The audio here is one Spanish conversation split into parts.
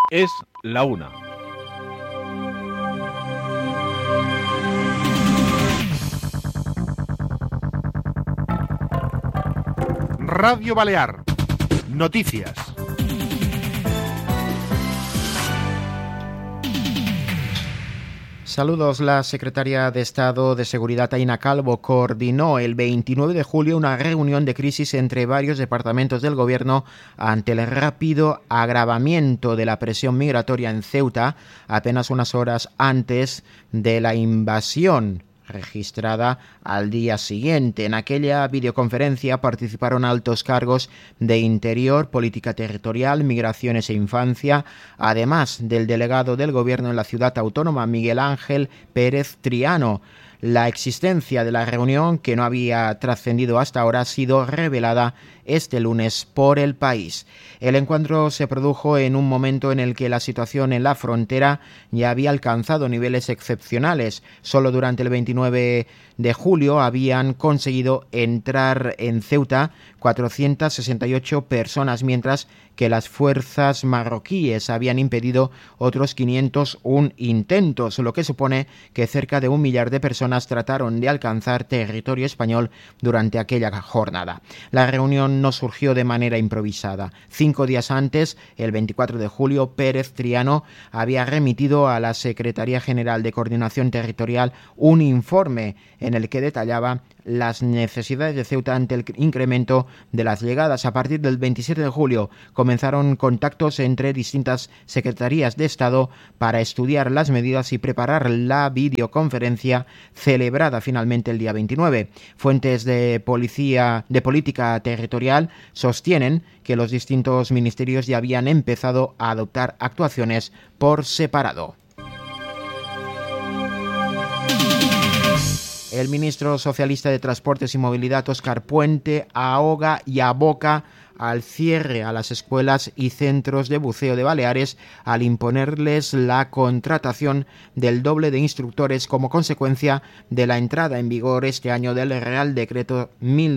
Es la una. Radio Balear. Noticias. Saludos. La secretaria de Estado de Seguridad, Aina Calvo, coordinó el 29 de julio una reunión de crisis entre varios departamentos del Gobierno ante el rápido agravamiento de la presión migratoria en Ceuta, apenas unas horas antes de la invasión registrada al día siguiente. En aquella videoconferencia participaron altos cargos de Interior, Política Territorial, Migraciones e Infancia, además del delegado del Gobierno en la ciudad autónoma, Miguel Ángel Pérez Triano. La existencia de la reunión, que no había trascendido hasta ahora, ha sido revelada este lunes por El País. El encuentro se produjo en un momento en el que la situación en la frontera ya había alcanzado niveles excepcionales. Solo durante el 29 de julio habían conseguido entrar en Ceuta 468 personas, mientras que las fuerzas marroquíes habían impedido otros 501 intentos, lo que supone que cerca de 1 millar de personas trataron de alcanzar territorio español durante aquella jornada. La reunión no surgió de manera improvisada. 5 días antes, el 24 de julio, Pérez Triano había remitido a la Secretaría General de Coordinación Territorial un informe en el que detallaba las necesidades de Ceuta ante el incremento de las llegadas. A partir del 27 de julio comenzaron contactos entre distintas secretarías de Estado para estudiar las medidas y preparar la videoconferencia celebrada finalmente el día 29. Fuentes de política territorial sostienen que los distintos ministerios ya habían empezado a adoptar actuaciones por separado. El ministro socialista de Transportes y Movilidad, Óscar Puente, ahoga y aboca al cierre a las escuelas y centros de buceo de Baleares al imponerles la contratación del doble de instructores como consecuencia de la entrada en vigor este año del Real Decreto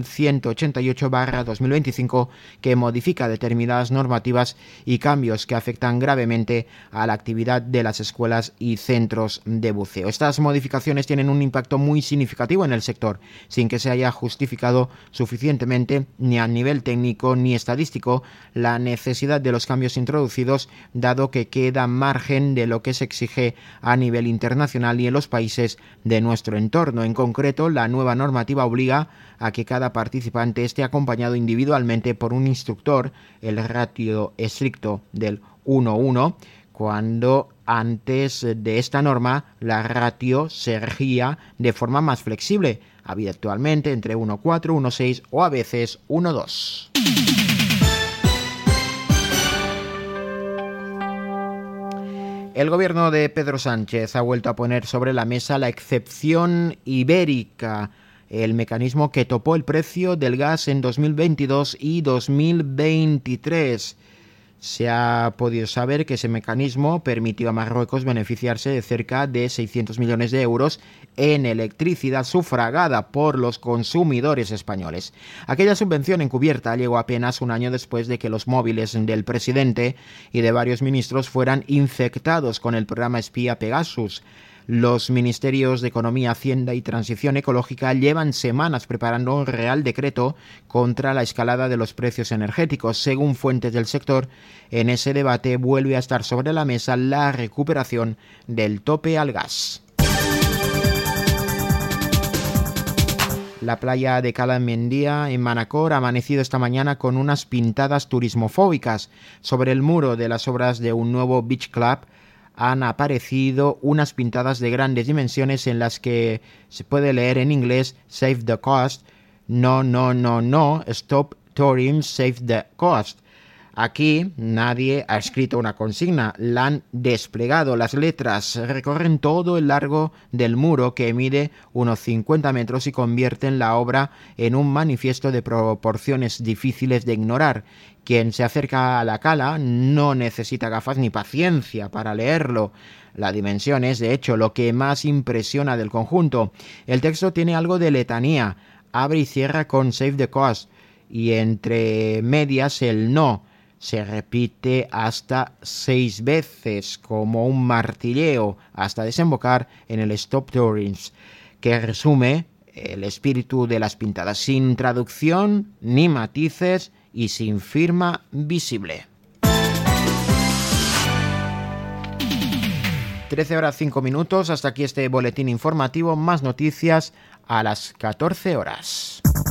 1188/2025 que modifica determinadas normativas y cambios que afectan gravemente a la actividad de las escuelas y centros de buceo. Estas modificaciones tienen un impacto muy significativo en el sector, sin que se haya justificado suficientemente ni a nivel técnico ni estadístico la necesidad de los cambios introducidos, dado que queda margen de lo que se exige a nivel internacional y en los países de nuestro entorno. En concreto, la nueva normativa obliga a que cada participante esté acompañado individualmente por un instructor, el ratio estricto del 1:1, cuando antes de esta norma la ratio se regía de forma más flexible, habitualmente entre 1:4, 1:6 o a veces 1:2. El gobierno de Pedro Sánchez ha vuelto a poner sobre la mesa la excepción ibérica, el mecanismo que topó el precio del gas en 2022 y 2023. Se ha podido saber que ese mecanismo permitió a Marruecos beneficiarse de cerca de 600 millones de euros en electricidad sufragada por los consumidores españoles. Aquella subvención encubierta llegó apenas un año después de que los móviles del presidente y de varios ministros fueran infectados con el programa espía Pegasus. Los ministerios de Economía, Hacienda y Transición Ecológica llevan semanas preparando un Real Decreto contra la escalada de los precios energéticos. Según fuentes del sector, en ese debate vuelve a estar sobre la mesa la recuperación del tope al gas. La playa de Cala Mendia, en Manacor, ha amanecido esta mañana con unas pintadas turismofóbicas. Sobre el muro de las obras de un nuevo beach club han aparecido unas pintadas de grandes dimensiones en las que se puede leer en inglés "Save the cost", "No, stop tourism, save the cost". Aquí nadie ha escrito una consigna, la han desplegado. Las letras recorren todo el largo del muro, que mide unos 50 metros, y convierten la obra en un manifiesto de proporciones difíciles de ignorar. Quien se acerca a la cala no necesita gafas ni paciencia para leerlo. La dimensión es, de hecho, lo que más impresiona del conjunto. El texto tiene algo de letanía, abre y cierra con "Save the cost", y entre medias el "no". se repite hasta 6 veces, como un martilleo, hasta desembocar en el Stop Tourings, que resume el espíritu de las pintadas, sin traducción ni matices y sin firma visible. 13:05, hasta aquí este boletín informativo. Más noticias a las 14 horas.